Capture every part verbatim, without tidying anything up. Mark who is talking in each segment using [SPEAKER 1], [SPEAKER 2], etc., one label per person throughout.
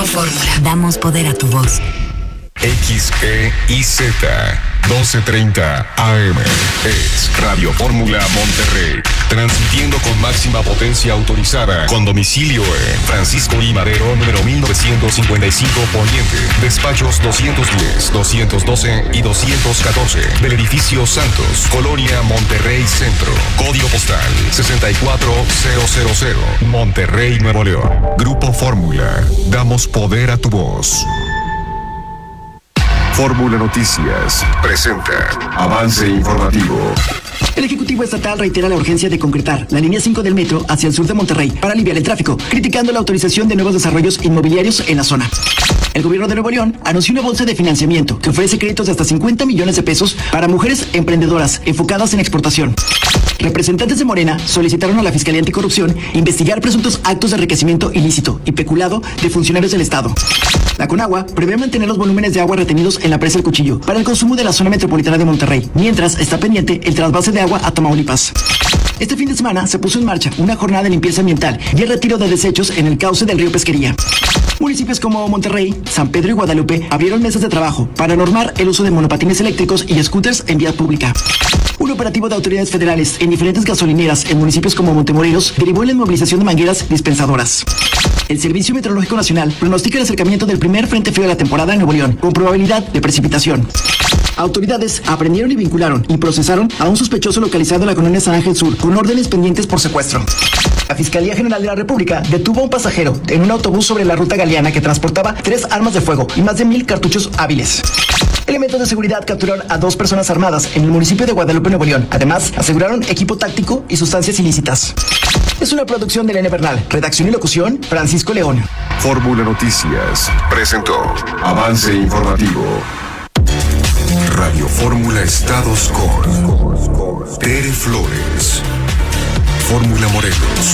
[SPEAKER 1] Grupo Fórmula. Damos poder a tu voz.
[SPEAKER 2] X E I Z doce treinta A M es Radio Fórmula Monterrey, transmitiendo con máxima potencia autorizada, con domicilio en Francisco I. Madero, número mil novecientos cincuenta y cinco Poniente, despachos doscientos diez, doscientos doce y doscientos catorce, del edificio Santos, Colonia Monterrey Centro, código postal sesenta y cuatro mil, Monterrey, Nuevo León. Grupo Fórmula, damos poder a tu voz. Fórmula Noticias presenta avance informativo.
[SPEAKER 3] El Ejecutivo Estatal reitera la urgencia de concretar la línea cinco del metro hacia el sur de Monterrey para aliviar el tráfico, criticando la autorización de nuevos desarrollos inmobiliarios en la zona. El gobierno de Nuevo León anunció una bolsa de financiamiento que ofrece créditos de hasta cincuenta millones de pesos para mujeres emprendedoras enfocadas en exportación. Representantes de Morena solicitaron a la Fiscalía Anticorrupción investigar presuntos actos de enriquecimiento ilícito y peculado de funcionarios del Estado. La Conagua prevé mantener los volúmenes de agua retenidos en la presa El Cuchillo para el consumo de la zona metropolitana de Monterrey, mientras está pendiente el trasvase de agua a Tamaulipas. Este fin de semana se puso en marcha una jornada de limpieza ambiental y el retiro de desechos en el cauce del río Pesquería. Municipios como Monterrey, San Pedro y Guadalupe abrieron mesas de trabajo para normar el uso de monopatines eléctricos y scooters en vía pública. Un operativo de autoridades federales en diferentes gasolineras en municipios como Montemorelos derivó en la inmovilización de mangueras dispensadoras. El Servicio Meteorológico Nacional pronostica el acercamiento del primer frente frío de la temporada en Nuevo León, con probabilidad de precipitación. Autoridades aprendieron y vincularon y procesaron a un sospechoso localizado en la colonia San Ángel Sur, con órdenes pendientes por secuestro. La Fiscalía General de la República detuvo a un pasajero en un autobús sobre la ruta Galeana que transportaba tres armas de fuego y más de mil cartuchos hábiles. Elementos de seguridad capturaron a dos personas armadas en el municipio de Guadalupe, Nuevo León. Además, aseguraron equipo táctico y sustancias ilícitas. Es una producción de Elena Bernal. Redacción y locución, Francisco León.
[SPEAKER 2] Fórmula Noticias presentó avance informativo. Radio Fórmula Estados con Tere Flores. Fórmula Morelos.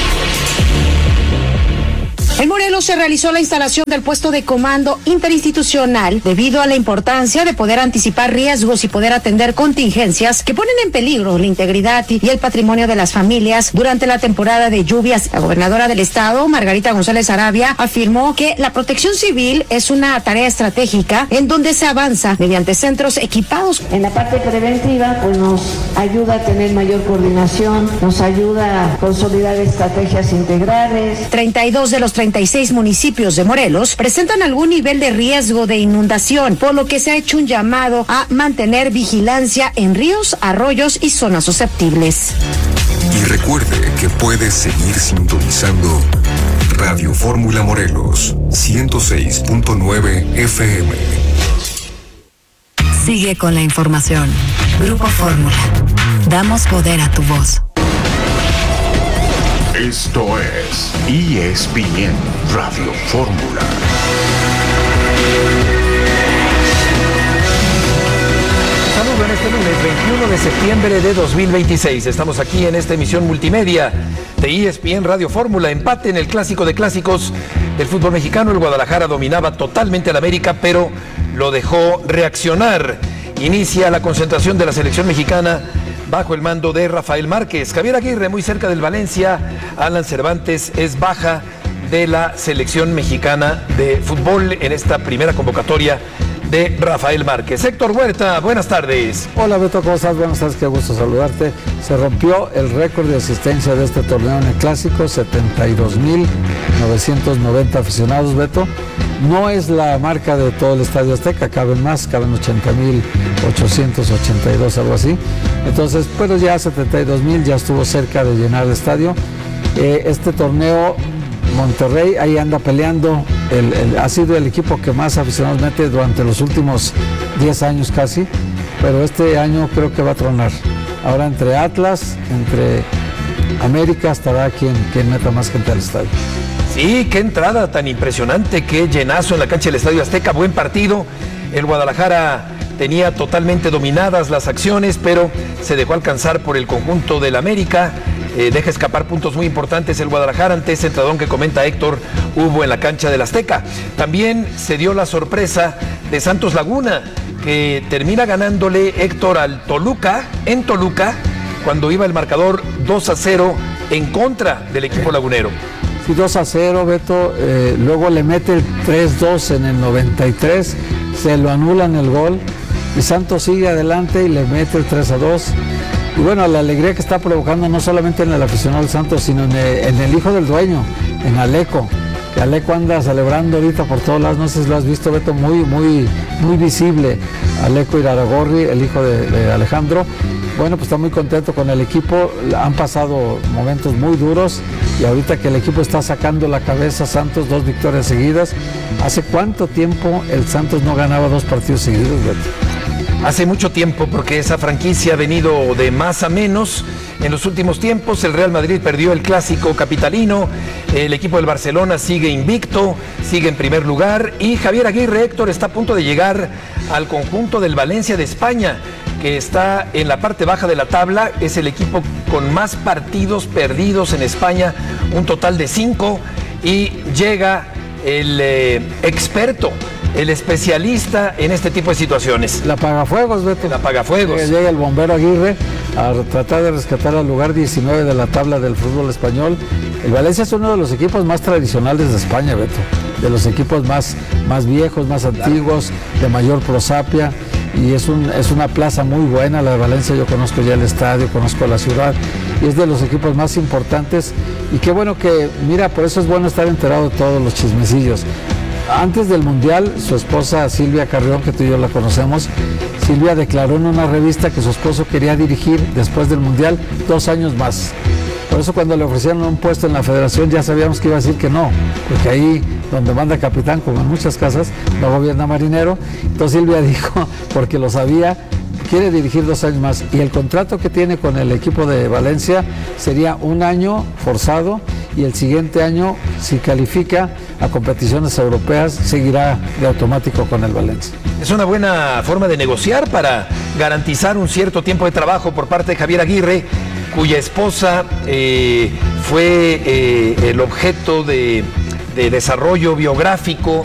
[SPEAKER 4] En Morelos se realizó la instalación del puesto de comando interinstitucional debido a la importancia de poder anticipar riesgos y poder atender contingencias que ponen en peligro la integridad y el patrimonio de las familias durante la temporada de lluvias. La gobernadora del estado, Margarita González Arabia, afirmó que la protección civil es una tarea estratégica en donde se avanza mediante centros equipados.
[SPEAKER 5] En la parte preventiva, pues nos ayuda a tener mayor coordinación, nos ayuda a consolidar estrategias integrales.
[SPEAKER 4] treinta y dos de los treinta y seis municipios de Morelos presentan algún nivel de riesgo de inundación, por lo que se ha hecho un llamado a mantener vigilancia en ríos, arroyos y zonas susceptibles.
[SPEAKER 2] Y recuerde que puede seguir sintonizando Radio Fórmula Morelos ciento seis punto nueve F M.
[SPEAKER 1] Sigue con la información. Grupo Fórmula. Damos poder a tu voz.
[SPEAKER 6] Esto es E S P N Radio Fórmula.
[SPEAKER 7] Saludos en este lunes veintiuno de septiembre de dos mil veintiséis. Estamos aquí en esta emisión multimedia de E S P N Radio Fórmula. Empate en el clásico de clásicos del fútbol mexicano. El Guadalajara dominaba totalmente al América, pero lo dejó reaccionar. Inicia la concentración de la selección mexicana bajo el mando de Rafael Márquez. Javier Aguirre, muy cerca del Valencia. Alan Cervantes es baja de la selección mexicana de fútbol en esta primera convocatoria de Rafael Márquez. Héctor Huerta, buenas tardes.
[SPEAKER 8] Hola Beto, ¿cómo estás? Buenas tardes, qué gusto saludarte. Se rompió el récord de asistencia de este torneo en el Clásico, setenta y dos mil novecientos noventa aficionados, Beto. No es la marca de todo el Estadio Azteca, caben más, caben ochenta mil ochocientos ochenta y dos, algo así. Entonces, pero ya setenta y dos mil, ya estuvo cerca de llenar el estadio. Eh, este torneo, Monterrey ahí anda peleando, el, el, ha sido el equipo que más aficionados mete durante los últimos diez años casi, pero este año creo que va a tronar. Ahora entre Atlas, entre América, estará quien, quien meta más gente al estadio.
[SPEAKER 7] Sí, qué entrada tan impresionante, qué llenazo en la cancha del Estadio Azteca, buen partido. El Guadalajara tenía totalmente dominadas las acciones, pero se dejó alcanzar por el conjunto del América. Eh, deja escapar puntos muy importantes el Guadalajara ante ese entradón que comenta Héctor hubo en la cancha del Azteca. También se dio la sorpresa de Santos Laguna, que termina ganándole Héctor al Toluca, en Toluca, cuando iba el marcador dos a cero en contra del equipo lagunero.
[SPEAKER 8] Sí, dos a cero, Beto, eh, luego le mete el tres dos en el noventa y tres, se lo anulan el gol, y Santos sigue adelante y le mete el tres a dos. Y bueno, la alegría que está provocando no solamente en el aficionado del Santos, sino en el, en el hijo del dueño, en Aleco. Que Aleco anda celebrando ahorita por todos lados, no sé si lo has visto, Beto, muy, muy, muy visible. Aleco Iraragorri, el hijo de, de Alejandro. Bueno, pues está muy contento con el equipo, han pasado momentos muy duros y ahorita que el equipo está sacando la cabeza, Santos, dos victorias seguidas. ¿Hace cuánto tiempo el Santos no ganaba dos partidos seguidos, Beto?
[SPEAKER 7] Hace mucho tiempo, porque esa franquicia ha venido de más a menos. En los últimos tiempos el Real Madrid perdió el clásico capitalino, el equipo del Barcelona sigue invicto, sigue en primer lugar y Javier Aguirre, Héctor, está a punto de llegar al conjunto del Valencia de España, que está en la parte baja de la tabla, es el equipo con más partidos perdidos en España, un total de cinco, y llega el eh, experto, el especialista en este tipo de situaciones.
[SPEAKER 8] La apagafuegos, Beto.
[SPEAKER 7] La apagafuegos.
[SPEAKER 8] Llega, llega el bombero Aguirre a tratar de rescatar al lugar diecinueve de la tabla del fútbol español. El Valencia es uno de los equipos más tradicionales de España, Beto. De los equipos más, más viejos, más antiguos, de mayor prosapia. Y es, un, es una plaza muy buena, la de Valencia. Yo conozco ya el estadio, conozco la ciudad. Y es de los equipos más importantes. Y qué bueno que, mira, por eso es bueno estar enterado de todos los chismecillos. Antes del Mundial, su esposa Silvia Carrión, que tú y yo la conocemos, Silvia declaró en una revista que su esposo quería dirigir después del Mundial dos años más. Por eso cuando le ofrecieron un puesto en la federación ya sabíamos que iba a decir que no, porque ahí donde manda capitán, como en muchas casas, no gobierna marinero. Entonces Silvia dijo, porque lo sabía, quiere dirigir dos años más. Y el contrato que tiene con el equipo de Valencia sería un año forzado y el siguiente año, si califica a competiciones europeas, seguirá de automático con el Valencia.
[SPEAKER 7] Es una buena forma de negociar para garantizar un cierto tiempo de trabajo por parte de Javier Aguirre, cuya esposa eh, fue eh, el objeto de, de desarrollo biográfico